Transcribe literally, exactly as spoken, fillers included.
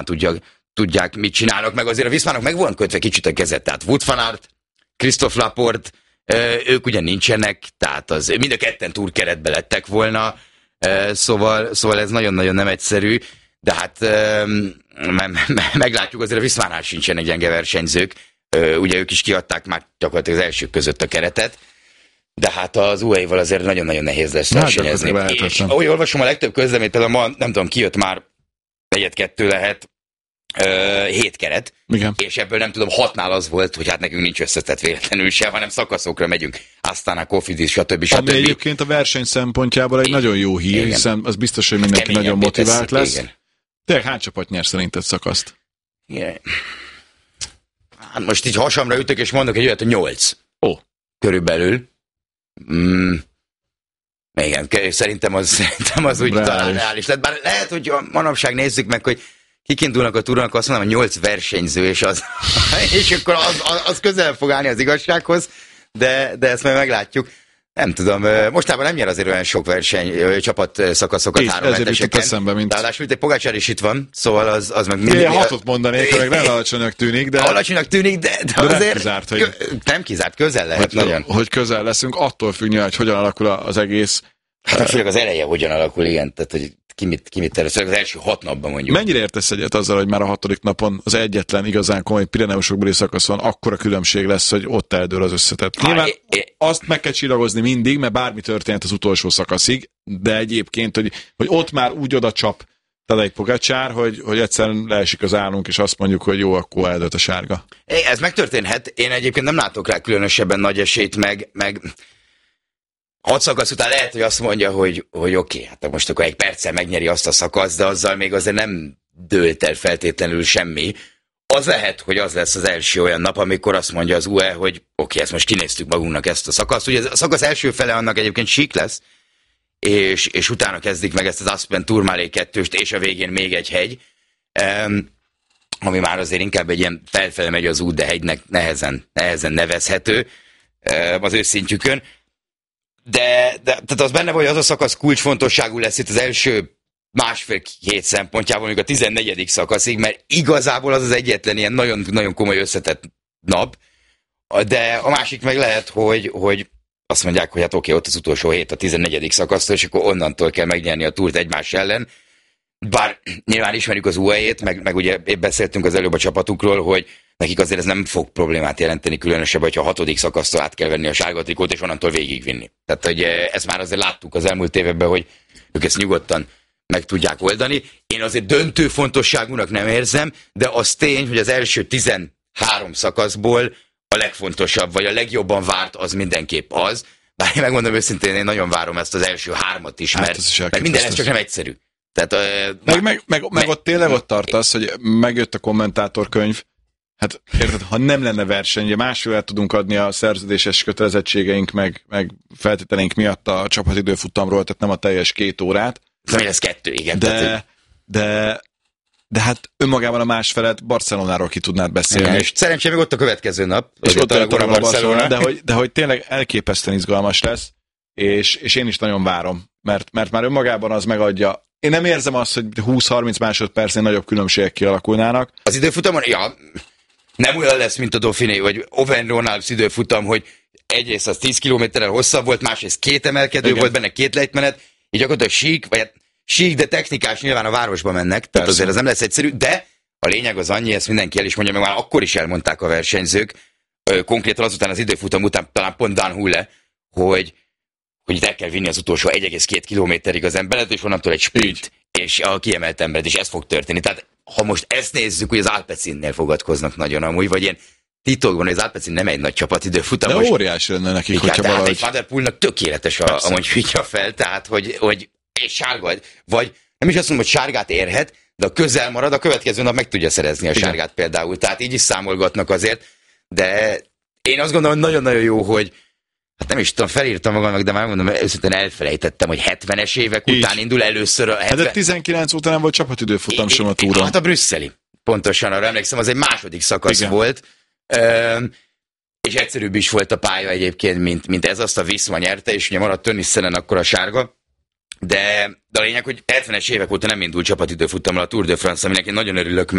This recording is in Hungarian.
tudják, tudják, mit csinálnak, meg azért a Viszmának meg van kötve kicsit a kezet, tehát Wout van Aert, Christophe Laporte, ők ugye nincsenek, tehát az mind a ketten túrkeretbe lettek volna, szóval, szóval ez nagyon-nagyon nem egyszerű, de hát me- me- meglátjuk, azért a Viszmánál sincsenek gyenge versenyzők, ugye ők is kiadták már gyakorlatilag az elsők között a keretet, de hát az u á é-val azért nagyon-nagyon nehéz lesz versenyezni. És ahogy olvasom, a legtöbb közleményt, például ma, nem tudom, kijött már egyet-kettő lehet, Uh, hét keret, igen. És ebből nem tudom, hatnál az volt, hogy hát nekünk nincs összetett véletlenül se, hanem szakaszokra megyünk. Aztán a Cofidis, stb. stb. Ami egyébként a verseny szempontjából egy igen. nagyon jó hír, igen. hiszen az biztos, hogy mindenki keményen nagyon motivált tesz, lesz. Igen. Tényleg hány csapat nyer szerinted szakaszt? Igen. Hát most így hasamra ütök, és mondok egy olyat, hogy nyolc. Ó. Körülbelül. Mm. Igen, szerintem az, szerintem az úgy talán reális lett. Bár lehet, hogy manapság nézzük meg, hogy kik indulnak a túrának, azt mondom, hogy nyolc versenyző, és, az, és akkor az, az közel fog állni az igazsághoz, de, de ezt majd meglátjuk. Nem tudom, mostában nem nyer azért olyan sok verseny, csapat szakaszokat három heteseken. Mint... Ráadásul egy Pogačar is itt van, szóval az, az meg mindig... Én hatot mondanék, meg nem alacsonynak tűnik, de... Alacsonynak tűnik, de, de, de azért... Nem kizárt, hogy... Nem kizárt, közel lehet hogy, nagyon. Hogy közel leszünk, attól függ, hogy hogyan alakul az egész... Hát főleg az eleje hogyan alakul, igen, tehát hogy ki mit, ki mit tervez, az első hat napban mondjuk. Mennyire értesz egyet azzal, hogy már a hatodik napon az egyetlen igazán komoly Pireneusokbeli szakaszon akkora különbség lesz, hogy ott eldől az összetett. Nyilván é, é, azt meg kell csillagozni mindig, mert bármi történt az utolsó szakaszig, de egyébként, hogy, hogy ott már úgy oda csap Tadej Pogačar, hogy, hogy egyszerűen leesik az állunk, és azt mondjuk, hogy jó, akkor eldőlt a sárga. É, ez megtörténhet, én egyébként nem látok rá különösebben nagy esélyt, meg... meg... Hat szakasz után lehet, hogy azt mondja, hogy, hogy oké, okay, hát most akkor egy perccel megnyeri azt a szakaszt, de azzal még azért nem dőlt el feltétlenül semmi. Az lehet, hogy az lesz az első olyan nap, amikor azt mondja az u á é, hogy oké, okay, ezt most kinéztük magunknak ezt a szakaszt. Ugye a szakasz első fele annak egyébként sík lesz, és, és utána kezdik meg ezt az Aspen Tourmalet kettőst, és a végén még egy hegy, ami már azért inkább egy ilyen felfele megy az út, de hegynek nehezen, nehezen nevezhető az ő szintjükön. De, de tehát az benne van, hogy az a szakasz kulcsfontosságú lesz itt az első másfél hét szempontjából, mondjuk a tizennegyedik szakaszig, mert igazából az az egyetlen ilyen nagyon, nagyon komoly összetett nap, de a másik meg lehet, hogy, hogy azt mondják, hogy hát oké, ott az utolsó hét a tizennegyedik szakasztól, és akkor onnantól kell megnyerni a túrt egymás ellen. Bár nyilván ismerjük az u á é-t, meg, meg ugye beszéltünk az előbb a csapatukról, hogy nekik azért ez nem fog problémát jelenteni, különösebb, hogyha a hatodik szakasztól át kell venni a sárga trikót, és onnantól végigvinni. Tehát, hogy ezt már azért láttuk az elmúlt években, hogy ők ezt nyugodtan meg tudják oldani. Én azért döntő fontosságúnak nem érzem, de az tény, hogy az első tizenhárom szakaszból a legfontosabb, vagy a legjobban várt az mindenképp az. Bár én megmondom őszintén, én nagyon várom ezt az első hármat is, mert, hát mert minden ez csak nem egyszerű. Tehát, uh, meg, meg, meg, meg ott tényleg ott tartasz, hogy megjött a kommentátorkönyv. Hát érted, ha nem lenne verseny, ugye másfél tudunk adni a szerződéses kötelezettségeink, meg, meg feltételeink miatt a csapatidőfutamról, tehát nem a teljes két órát. De ez kettő, igen. De, tehát, de, de hát önmagában a másfelet Barcelonáról ki tudnád beszélni. Igen, és szerencsére még ott a következő nap. És ott a Barcelona, Barcelona. De, hogy, de hogy tényleg elképesztően izgalmas lesz, és, és én is nagyon várom, mert, mert már önmagában az megadja. Én nem érzem azt, hogy húsz-harminc másodpercnél nagyobb különbségek kialakulnának. Az időfutamon, ja, nem olyan lesz, mint a Dauphiné, vagy Auvergne-Rhône-Alpes időfutam, hogy egyrészt az tíz kilométerrel hosszabb volt, másrészt két emelkedő igen. volt benne, két lejtmenet, így gyakorlatilag sík, vagy hát sík, de technikás, nyilván a városba mennek, tehát persze. Azért ez nem lesz egyszerű, de a lényeg az annyi, ezt mindenki el is mondja, meg már akkor is elmondták a versenyzők, konkrétan azután az időfutam után, talán pont Dan Hulle, hogy hogy itt el kell vinni az utolsó egy egész két kilométerig az emberet, és onnantól egy sprint, és a kiemelt embert, és ez fog történni. Tehát ha most ezt nézzük, hogy az Alpecinnél fogadkoznak nagyon amúgy, vagy ilyen titokban, hogy az Alpecin nem egy nagy csapatidőfutam. De most, óriási lenne nekik, igen, hogyha valahogy... egy Van der Poelnak tökéletes a, amúgy hűtja fel, tehát hogy, hogy és sárga, vagy nem is azt mondom, hogy sárgát érhet, de a közel marad, a következő nap meg tudja szerezni a sárgát igen. például. Tehát így is számolgatnak azért, de én azt gondolom, hogy nagyon-nagyon jó, hogy hát nem is tudom, felírtam magamnak, de már mondom, őszintén elfelejtettem, hogy hetvenes évek így. Után indul először a hetven... Hát de tizenkilenc után nem volt csapatidőfutam sem a túron. Hát a brüsszeli. Pontosan arra emlékszem, az egy második szakasz igen. volt. Üm, és egyszerűbb is volt a pálya egyébként, mint, mint ez, azt a Viszma nyerte, és ugye maradt Tönnisszenen akkor a sárga. De, de a lényeg, hogy hetvenes évek óta nem indult csapatidőfutammal a Tour de France, aminek én nagyon örülök,